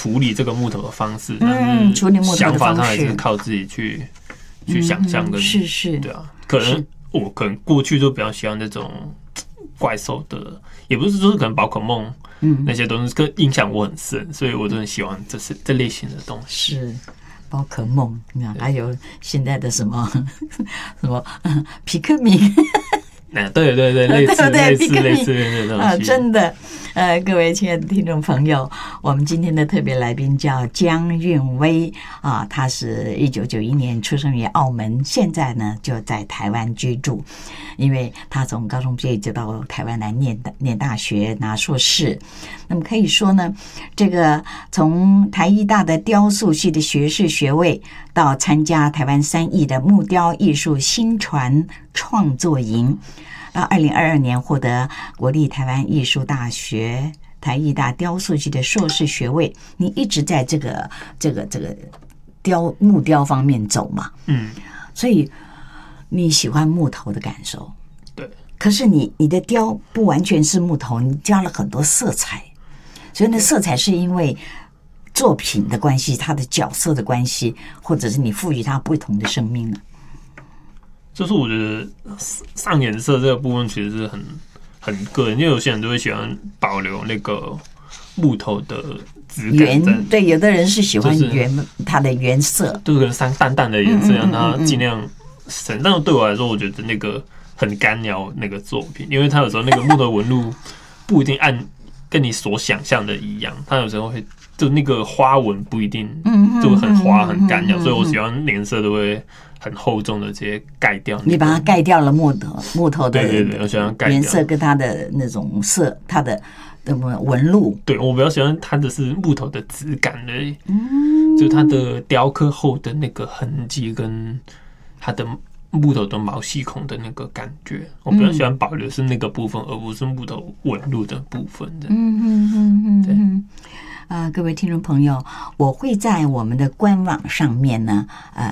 处理这个木头的方式， 处理木头的方式， 想法它还是靠自己去想象跟是， 对啊，可能过去就比较喜欢那种怪兽的，也不是就是可能宝可梦那些东西，跟影响我很深，所以我就很喜欢这类型的东西。 是宝可梦，还有现在的什么皮克敏。 对，类似的东西真的，各位亲爱的听众朋友，我们今天的特别来宾叫江韵威啊，他是1991年出生于澳门，现在呢就在台湾居住，因为他从高中毕业就到台湾来念大学拿硕士。那么可以说呢，这个从台艺大的雕塑系的学士学位，到参加台湾3艺的木雕艺术新传创作营，到2022年获得国立台湾艺术大学台艺大雕塑系的硕士学位。你一直在这个木雕方面走嘛？所以你喜欢木头的感受。 对。 可是你的雕不完全是木头，你加了很多色彩，所以那色彩是因为作品的关系，它的角色的关系，或者是你赋予它不同的生命呢？ 就是我觉得上颜色这个部分其实是很个人，因为有些人都会喜欢保留那个木头的质感。 对，有的人是喜欢它的原色， 就是可能淡淡的颜色，让它尽量深。但是对我来说，我觉得那个很干扰那个作品，因为它有时候那个木头纹路不一定跟你所想象的一样，它有时候会就那个花纹不一定就很花很干扰，所以我喜欢颜色都会很厚重的直接盖掉。 你把它盖掉了木头的对，我喜欢盖掉颜色跟它的那种色，它的纹路。 对，我比较喜欢它的是木头的质感而已，就它的雕刻后的那个痕迹跟它的木头的毛细孔的那个感觉，我比较喜欢保留是那个部分，而不是木头纹路的部分的。对。 各位听众朋友，我会在我们的官网上面呢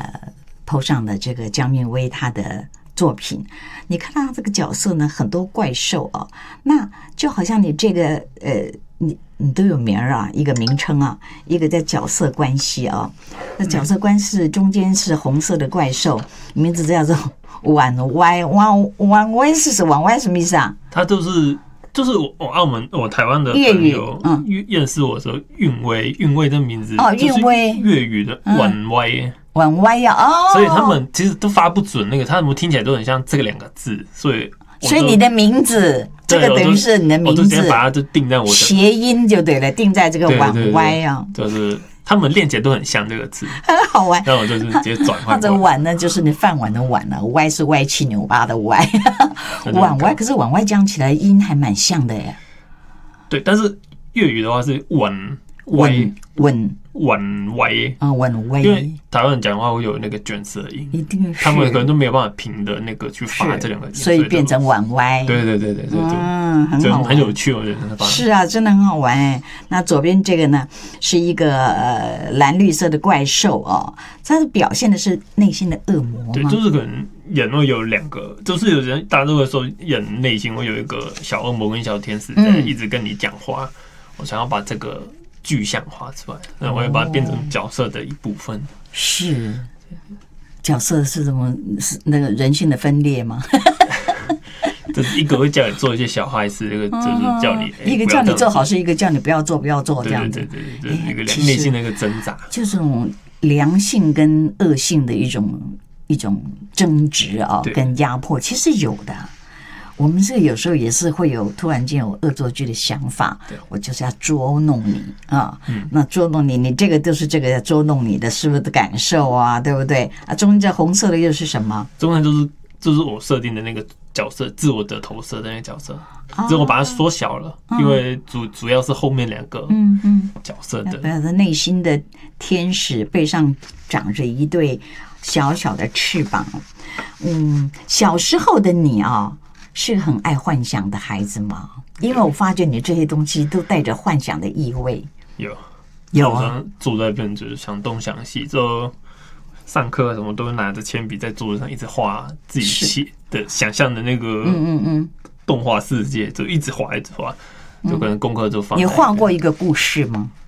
po上的这个江韵威他的作品。你看到这个角色呢，很多怪兽哦，那就好像你这个你都有名啊，一个名称啊，一个在角色关系啊。那角色关系中间是红色的怪兽，名字叫做婉歪。婉歪是什么？婉歪什么意思啊？ 它就是我澳门我台湾的朋友认识我的时候，韵威的名字韵威粤语的婉歪。 婉歪呀， 所以他们其实都发不准那个，他们听起来都很像这个2个字，所以你的名字，这个等于是你的名字， 我就直接把它就定在我的谐音就对了，定在这个婉歪啊， 就是他们练起来都很像这个字， 很好玩。 那我就是直接转换。 或者碗呢，就是你饭碗的碗了，歪是歪七扭八的歪，碗歪。可是碗歪讲起来音还蛮像的耶。 对，但是粤语的话是碗歪。婉歪啊，婉歪， 因为台湾人讲话会有那个卷舌音， 一定是他们可能都没有办法平的那个去发这2个音， 所以变成婉歪。 对， 很好玩， 很有趣，我觉得。 是啊，真的很好玩哎。那左边这个呢，是一个蓝绿色的怪兽哦，它表现的是内心的恶魔吗？ 对，就是可能人会有2个，就是有人大家都会说人内心会有一个小恶魔跟小天使在一直跟你讲话，我想要把这个具象化出来，那我会把它变成角色的一部分。 是角色是什么？是那个人性的分裂吗？ 就是一个会叫你做一些小坏事，一个就是叫你一个叫你做好事，一个叫你不要做这样子。 对，一个内心的一个挣扎， 就这种良性跟恶性的一种争执啊，跟压迫，其实有的。我们这个有时候也是会有突然间有恶作剧的想法，我就是要捉弄你啊，那捉弄你，你这个就是这个捉弄你的是不是的感受啊，对不对啊？中间这红色的又是什么？ 中间就是我设定的那个角色，自我的投射的那个角色，只是我把它缩小了，因为主要是后面2个角色的。 内心的天使背上长着一对小小的翅膀。小时候的你啊，是很爱幻想的孩子吗？因为我发觉你这些东西都带着幻想的意味。有啊， 坐在边就是想东想西，就上课什么都拿着铅笔在桌子上一直画自己的想象的那个动画世界，就一直画，就可能功课就放。 你画过一个故事吗？